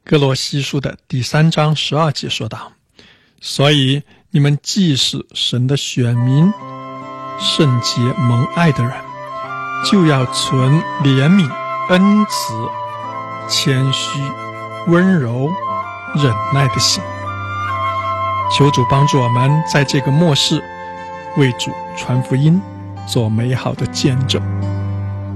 哥罗西书的第3章12节说道：所以你们既是神的选民，圣洁蒙爱的人，就要存怜悯、恩慈、谦虚、温柔、忍耐的心。求主帮助我们在这个末世为主传福音，做美好的见证。